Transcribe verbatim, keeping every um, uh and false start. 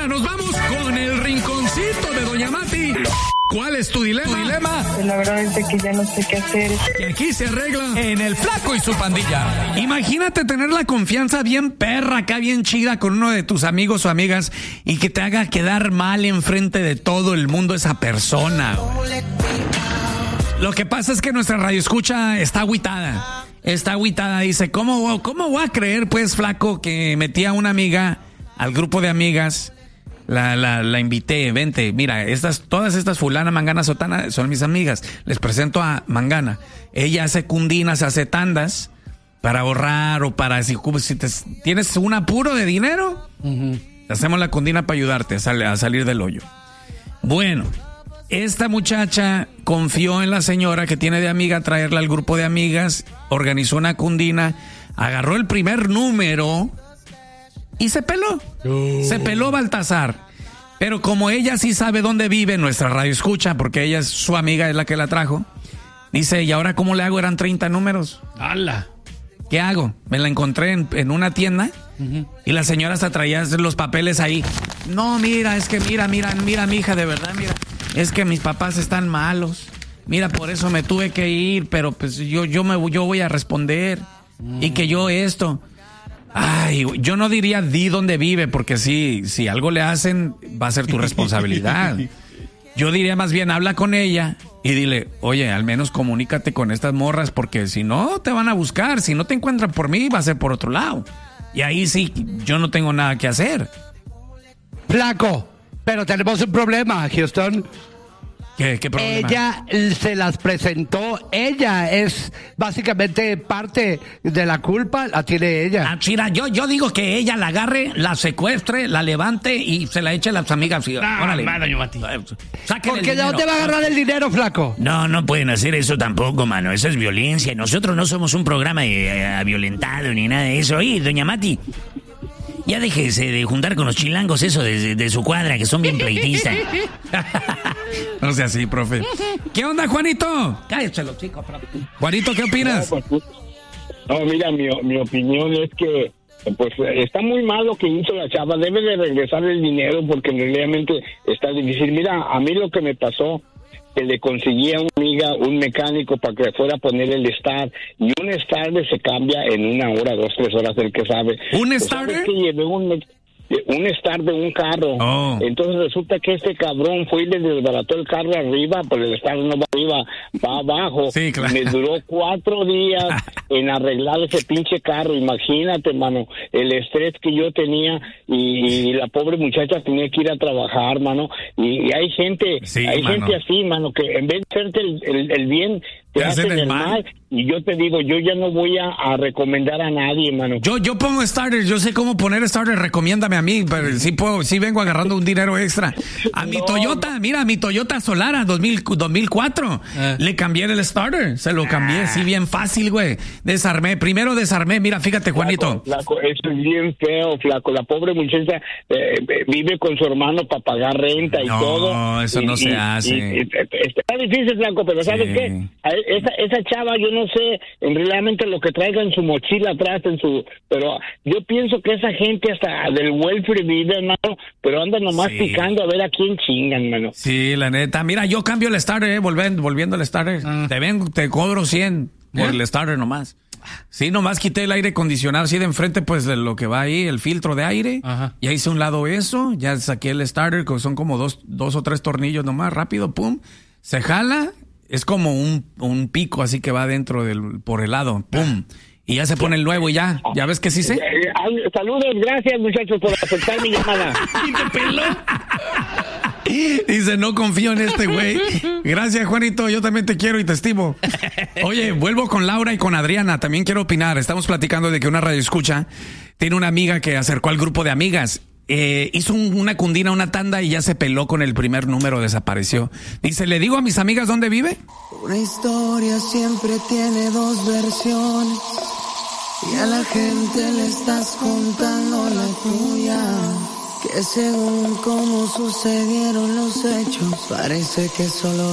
Ahora nos vamos con el rinconcito de Doña Mati. ¿Cuál es tu dilema? ¿Tu dilema? Pues la verdad es que ya no sé qué hacer. Que aquí se arregla en el Flaco y su pandilla. Imagínate tener la confianza bien perra, acá bien chida con uno de tus amigos o amigas y que te haga quedar mal enfrente de todo el mundo esa persona. Lo que pasa es que nuestra radioescucha está agüitada. Está agüitada, dice, ¿cómo, ¿cómo voy a creer, pues, Flaco, que metí a una amiga al grupo de amigas? La, la, la invité, vente, mira, estas, todas estas fulana, mangana, sotana son mis amigas. Les presento a Mangana. Ella hace cundinas, hace tandas para ahorrar o para, si, si te, tienes un apuro de dinero, uh-huh. hacemos la cundina para ayudarte a, sal, a salir del hoyo. Bueno, esta muchacha confió en la señora que tiene de amiga traerla al grupo de amigas, organizó una cundina, agarró el primer número y se peló. Oh. Se peló Baltasar. Pero como ella sí sabe dónde vive, nuestra radio escucha, porque ella es su amiga, es la que la trajo, dice, ¿y ahora cómo le hago? Eran treinta números. ¡Hala! ¿Qué hago? Me la encontré en, en una tienda uh-huh. y la señora hasta traía los papeles ahí. No, mira, es que mira, mira, mira, mija, de verdad, mira. Es que mis papás están malos. Mira, por eso me tuve que ir, pero pues yo, yo, me, yo voy a responder. Uh-huh. Y que yo esto... Ay, yo no diría di dónde vive, porque si, si algo le hacen, va a ser tu responsabilidad. Yo diría más bien, habla con ella y dile, oye, al menos comunícate con estas morras, porque si no, te van a buscar. Si no te encuentran por mí, va a ser por otro lado. Y ahí sí, yo no tengo nada que hacer. Flaco, pero tenemos un problema, Houston. ¿Qué, qué problema? Ella se las presentó, ella es básicamente parte de la culpa, la tiene ella. Ah, mira, yo, yo digo que ella la agarre, la secuestre, la levante y se la eche a las amigas. No, órale. Mano, yo, Mati. Sáquenle ¿De dónde va a agarrar el dinero, Flaco? No, no pueden hacer eso tampoco, mano. Eso es violencia. Nosotros no somos un programa de, eh, violentado ni nada de eso. Oye, doña Mati, ya déjese de juntar con los chilangos eso de, de su cuadra, que son bien pleitistas. No sea así, profe. ¿Qué onda, Juanito? Cállate los chicos, profe. Juanito, ¿qué opinas? No, pues, no mira, mi, mi opinión es que pues está muy mal lo que hizo la chava. Debe de regresar el dinero porque realmente está difícil. Mira, a mí lo que me pasó, que le conseguí a una amiga un mecánico para que fuera a poner el start, y un starter se cambia en una hora, dos, tres horas, el que sabe. ¿Un pues, starter? ¿sabes que llevé un, un start de un carro? Oh. Entonces resulta que este cabrón fue y le desbarató el carro arriba, pero el start no va arriba, va abajo. Sí, claro. Me duró cuatro días en arreglar ese pinche carro. Imagínate, mano, el estrés que yo tenía, y, y la pobre muchacha tenía que ir a trabajar, mano, y, y hay gente, sí, hay mano. gente así, mano, que en vez de hacerte el, el, el bien, te, te hacen, hacen el mal. mal. Y yo te digo, yo ya no voy a, a recomendar a nadie, mano. Yo yo pongo starter, yo sé cómo poner starter, recomiéndame a mí, pero sí puedo, sí vengo agarrando un dinero extra. A mi no, Toyota, no. mira, a mi Toyota Solara dos mil, dos mil cuatro, eh. le cambié el starter, se lo cambié, ah. sí, bien fácil, güey. Desarmé, primero desarmé, mira, fíjate, Juanito. Flaco, flaco, eso es bien feo, flaco. La pobre muchacha eh, vive con su hermano para pagar renta y no, todo. No, eso y, no se y, hace. Y, y, está difícil, flaco, pero ¿sabes sí. qué? Esa, esa chava, yo no sé en realmente lo que traiga en su mochila atrás, en su, pero yo pienso que esa gente hasta del welfare vive, hermano, pero anda nomás sí. picando a ver a quién chingan, mano. Sí, la neta. Mira, yo cambio el starter, eh, volviendo, volviendo al starter. Ah. Te vengo, te cobro cien por ¿Eh? el starter nomás. Sí, nomás quité el aire acondicionado así de enfrente, pues de lo que va ahí, el filtro de aire. Ajá. Ya hice un lado eso, ya saqué el starter, que son como dos, dos o tres tornillos nomás, rápido, pum, se jala. Es como un, un pico así que va dentro del, por el lado, pum, y ya se pone el nuevo y ya, ¿ya ves que sí sé? Saludos, gracias muchachos por aceptar mi llamada. ¿Y te peló? Dice, no confío en este güey. Gracias, Juanito, yo también te quiero y te estimo. Oye, vuelvo con Laura y con Adriana, también quiero opinar. Estamos platicando de que una radioescucha tiene una amiga que acercó al grupo de amigas. Eh, hizo un, una cundina, una tanda y ya se peló con el primer número, desapareció. Dice, ¿le digo a mis amigas dónde vive? Una historia siempre tiene dos versiones y a la gente le estás contando la tuya, que según cómo sucedieron los hechos parece que solo